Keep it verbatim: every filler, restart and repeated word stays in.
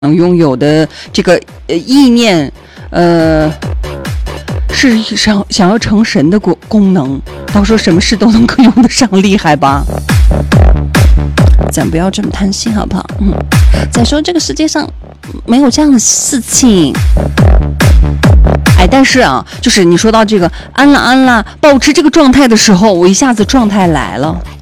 能拥有的这个呃意念，呃，是想想要成神的功功能，到时候什么事都能够用得上，厉害吧？咱不要这么贪心好不好？嗯，再说这个世界上没有这样的事情。哎，但是啊，就是你说到这个安啦安啦保持这个状态的时候，我一下子状态来了。